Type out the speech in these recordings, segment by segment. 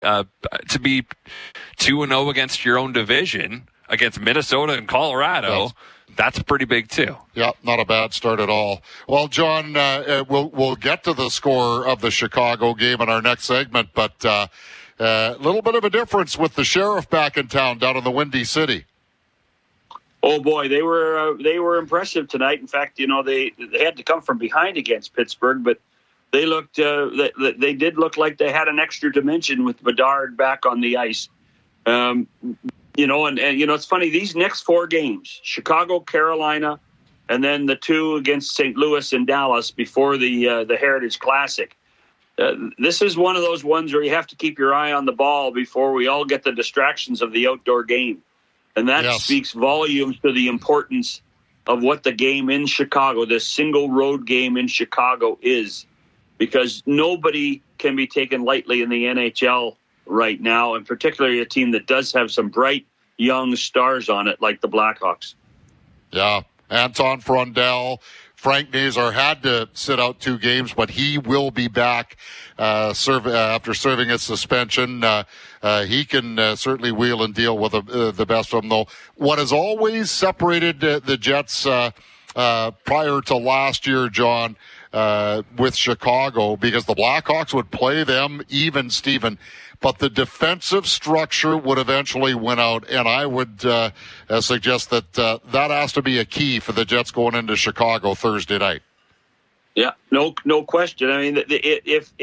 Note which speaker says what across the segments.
Speaker 1: to be 2-0 against your own division, against Minnesota and Colorado, that's pretty big too.
Speaker 2: Yeah, not a bad start at all. Well, John, we'll get to the score of the Chicago game in our next segment, but a little bit of a difference with the Sheriff back in town down in the Windy City.
Speaker 3: Oh boy, they were impressive tonight. In fact, they had to come from behind against Pittsburgh, but they looked they did look like they had an extra dimension with Bedard back on the ice. And it's funny, these next 4 games, Chicago, Carolina, and then the 2 against St. Louis and Dallas before the Heritage Classic. This is one of those ones where you have to keep your eye on the ball before we all get the distractions of the outdoor game. And that speaks volumes to the importance of what the game in Chicago, this single road game in Chicago is. Because nobody can be taken lightly in the NHL right now, and particularly a team that does have some bright young stars on it like the Blackhawks.
Speaker 2: Yeah, Anton Frondell, Frank Nazar had to sit out 2 games, but he will be back after serving his suspension. He can certainly wheel and deal with the best of them, though. What has always separated the Jets prior to last year, John, with Chicago, because the Blackhawks would play them even, Stephen, but the defensive structure would eventually win out, and I would suggest that that has to be a key for the Jets going into Chicago Thursday night.
Speaker 3: Yeah, no question. I mean, if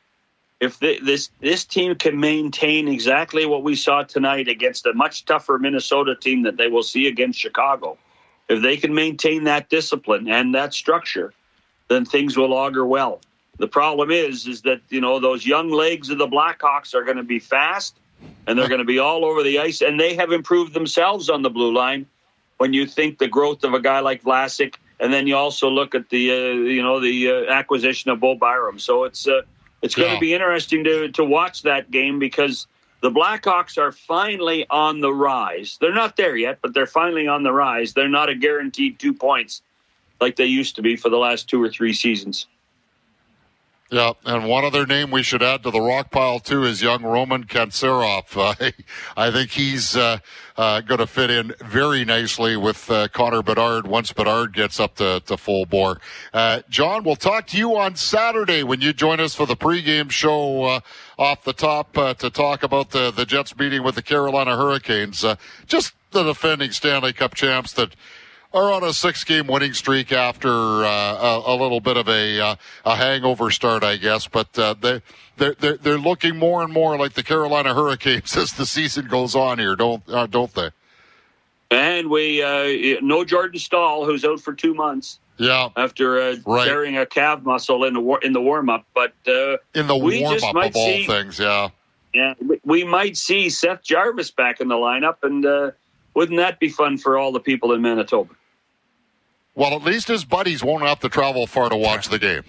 Speaker 3: this team can maintain exactly what we saw tonight against a much tougher Minnesota team that they will see against Chicago, if they can maintain that discipline and that structure, then things will augur well. The problem is that, those young legs of the Blackhawks are going to be fast, and they're going to be all over the ice, and they have improved themselves on the blue line when you think the growth of a guy like Vlasic, and then you also look at the acquisition of Bo Byram. So it's going to be interesting to watch that game, because the Blackhawks are finally on the rise. They're not there yet, but they're finally on the rise. They're not a guaranteed 2 points like they used to be for the last 2 or 3 seasons.
Speaker 2: Yeah, and one other name we should add to the rock pile, too, is young Roman Kanserov. I think he's going to fit in very nicely with Connor Bedard once Bedard gets up to full bore. John, we'll talk to you on Saturday when you join us for the pregame show off the top to talk about the Jets meeting with the Carolina Hurricanes. Just the defending Stanley Cup champs that are on a 6-game winning streak after a little bit of a hangover start, I guess. But they're looking more and more like the Carolina Hurricanes as the season goes on here, don't they?
Speaker 3: And we no Jordan Staal, who's out for 2 months.
Speaker 2: Yeah,
Speaker 3: after tearing a calf muscle in the warm up. But
Speaker 2: in the warm up of all things, yeah,
Speaker 3: we might see Seth Jarvis back in the lineup, and wouldn't that be fun for all the people in Manitoba?
Speaker 2: Well, at least his buddies won't have to travel far to watch the game.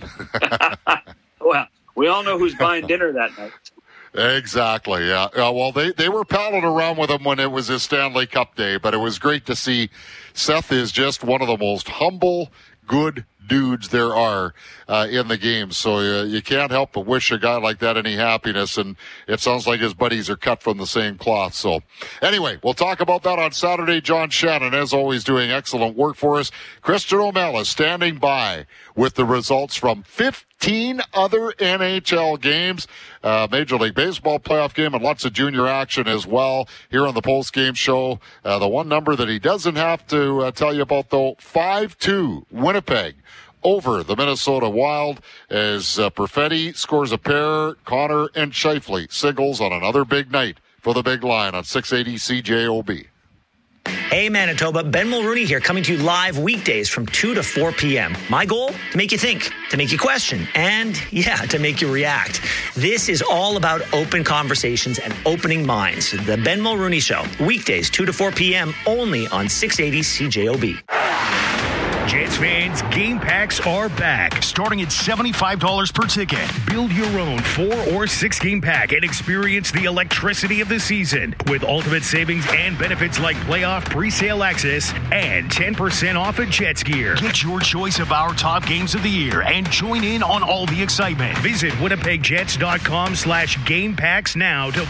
Speaker 3: Well, we all know who's buying dinner that night.
Speaker 2: Exactly, yeah. Well, they were palling around with him when it was his Stanley Cup day, but it was great to see. Seth is just one of the most humble, good dudes there are in the game. So you can't help but wish a guy like that any happiness, and it sounds like his buddies are cut from the same cloth. So anyway, we'll talk about that on Saturday. John Shannon, as always, doing excellent work for us. Christian O'Malley standing by with the results from 15 other NHL games, Major League Baseball playoff game, and lots of junior action as well here on the post-game show. The one number that he doesn't have to tell you about, though, 5-2 Winnipeg over the Minnesota Wild as Perfetti scores a pair. Connor and Scheifele singles on another big night for the Big Line on 680 CJOB.
Speaker 4: Hey Manitoba, Ben Mulrooney here, coming to you live weekdays from 2 to 4 p.m. My goal? To make you think, to make you question, and to make you react. This is all about open conversations and opening minds. The Ben Mulrooney Show, weekdays 2 to 4 p.m. only on 680 CJOB.
Speaker 5: Jets fans, game packs are back, starting at $75 per ticket. Build your own 4 or 6 game pack and experience the electricity of the season with ultimate savings and benefits like playoff pre-sale access and 10% off at Jets gear. Get your choice of our top games of the year and join in on all the excitement. Visit winnipegjets.com/gamepacks now to